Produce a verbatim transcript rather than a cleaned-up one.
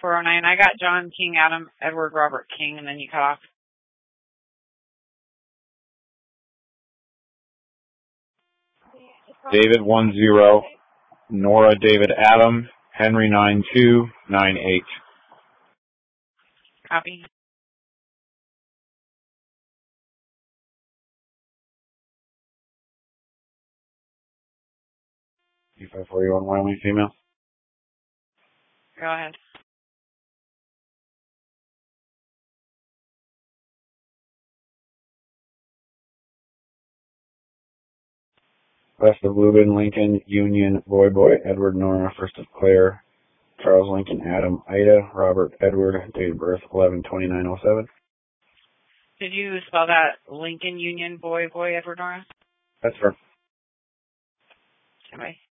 four oh nine. I got John King, Adam, Edward, Robert King, and then you cut off. David one zero, Nora David Adam, Henry nine two nine eight. Copy. two five four one, Wyoming female. Go ahead. West of Lubin, Lincoln, Union, Boy Boy, Edward, Nora, First of Claire, Charles, Lincoln, Adam, Ida, Robert, Edward, date of birth eleven twenty-nine oh seven. Did you spell that Lincoln Union Boy Boy Edward Nora? That's her. Bye.